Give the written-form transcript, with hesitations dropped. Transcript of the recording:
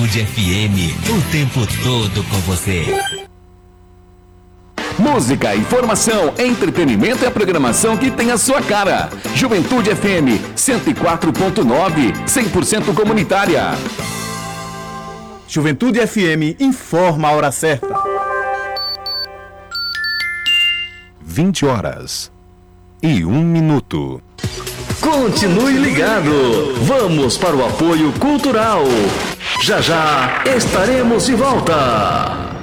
Juventude FM, o tempo todo com você. Música, informação, entretenimento e a programação que tem a sua cara. Juventude FM 104.9, 100% comunitária. Juventude FM informa a hora certa. 20h01. Continue ligado. Vamos para o apoio cultural. Já já estaremos de volta.